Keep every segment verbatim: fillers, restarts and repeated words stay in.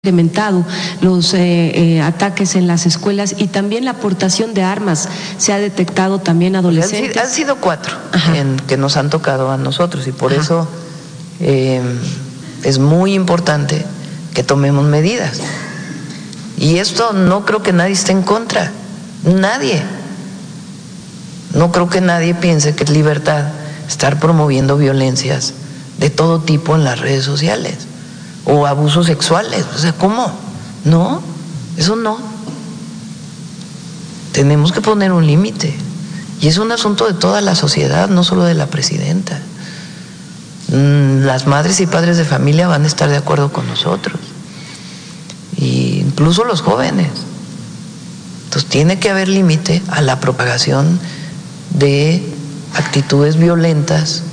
incrementado los eh, eh, ataques en las escuelas y también la aportación de armas. Se ha detectado también adolescentes. Han, han sido cuatro en, que nos han tocado a nosotros y por Ajá. eso eh, es muy importante que tomemos medidas. Y esto no creo que nadie esté en contra, nadie. No creo que nadie piense que es libertad estar promoviendo violencias de todo tipo en las redes sociales o abusos sexuales. O sea, ¿cómo? No, eso no. Tenemos que poner un límite. Y es un asunto de toda la sociedad, no solo de la presidenta. Las madres y padres de familia van a estar de acuerdo con nosotros. Y incluso los jóvenes. Entonces tiene que haber límite a la propagación de actitudes violentas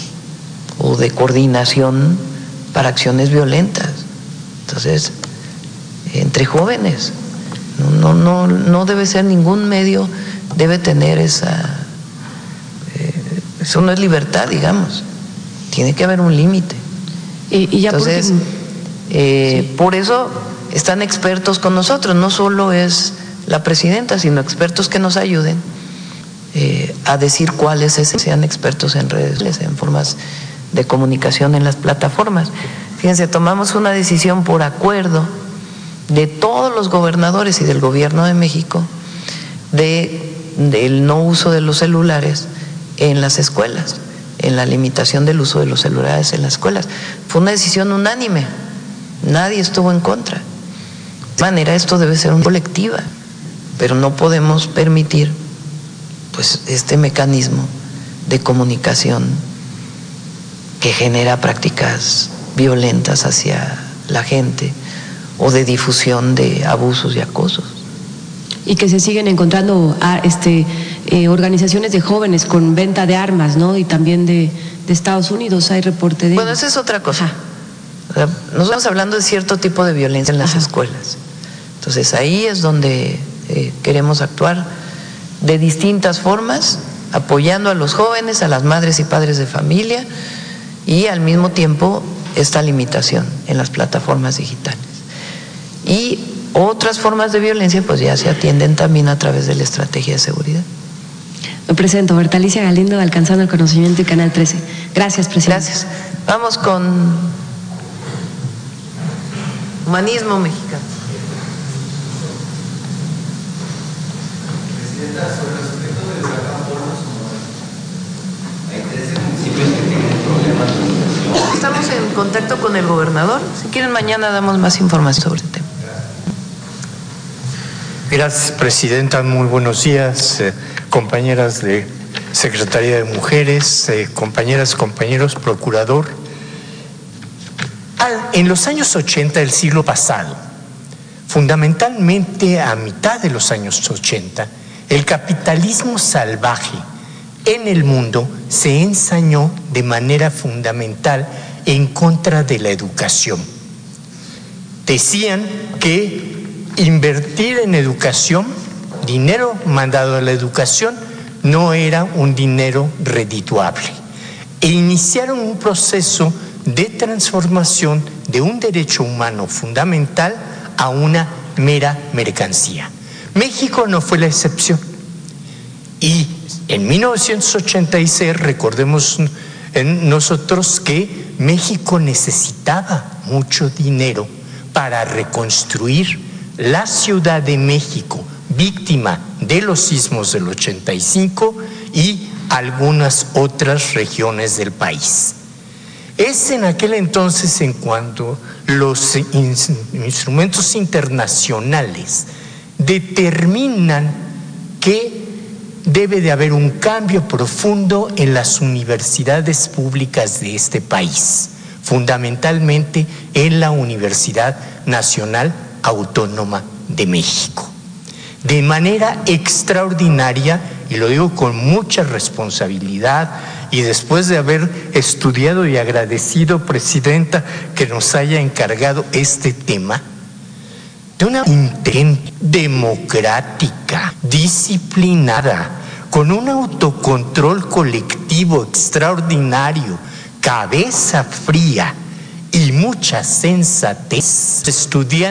o de coordinación para acciones violentas. Entonces, entre jóvenes, no, no, no debe ser ningún medio, debe tener esa, eh, eso no es libertad, digamos, tiene que haber un límite. Y, y ya Entonces, porque... eh, sí. por eso están expertos con nosotros, no solo es la presidenta, sino expertos que nos ayuden eh, a decir cuáles sean expertos en redes, en formas de comunicación en las plataformas. Fíjense, tomamos una decisión por acuerdo de todos los gobernadores y del gobierno de México de del no uso de los celulares en las escuelas, en la limitación del uso de los celulares en las escuelas. Fue una decisión unánime, nadie estuvo en contra. De manera, esto debe ser una colectiva, pero no podemos permitir pues este mecanismo de comunicación que genera prácticas violentas hacia la gente o de difusión de abusos y acosos. Y que se siguen encontrando a, este, eh, organizaciones de jóvenes con venta de armas, ¿no? Y también de, de Estados Unidos hay reporte de... Bueno, esa es otra cosa. O sea, nos estamos hablando de cierto tipo de violencia en las Ajá. escuelas. Entonces ahí es donde eh, queremos actuar de distintas formas, apoyando a los jóvenes, a las madres y padres de familia, y al mismo tiempo esta limitación en las plataformas digitales. Y otras formas de violencia pues ya se atienden también a través de la estrategia de seguridad. Me presento, Berta Alicia Galindo, de Alcanzando el Conocimiento y Canal trece. Gracias, presidente. Gracias. Vamos con Humanismo Mexicano. Presidenta, sobre el aspecto de Huracán Polo, hay trece municipios que tienen problemas de inundación. Estamos en contacto con el gobernador. Si quieren, mañana damos más información sobre el tema. Gracias, presidenta. Muy buenos días, eh, compañeras de Secretaría de Mujeres, eh, compañeras, compañeros, procurador. Al, en los años ochenta del siglo pasado, fundamentalmente a mitad de los años ochenta, el capitalismo salvaje en el mundo se ensañó de manera fundamental en contra de la educación. Decían que invertir en educación, dinero mandado a la educación, no era un dinero redituable. E iniciaron un proceso de transformación de un derecho humano fundamental a una mera mercancía. México no fue la excepción. Y en mil novecientos ochenta y seis, recordemos en nosotros que México necesitaba mucho dinero para reconstruir la Ciudad de México, víctima de los sismos del ochenta y cinco, y algunas otras regiones del país. Es en aquel entonces en cuando los in- instrumentos internacionales determinan que debe de haber un cambio profundo en las universidades públicas de este país, fundamentalmente en la Universidad Nacional Autónoma de México. De manera extraordinaria, y lo digo con mucha responsabilidad, y después de haber estudiado y agradecido, presidenta, que nos haya encargado este tema, de una intento democrática, disciplinada, con un autocontrol colectivo extraordinario, cabeza fría y mucha sensatez, estudiantes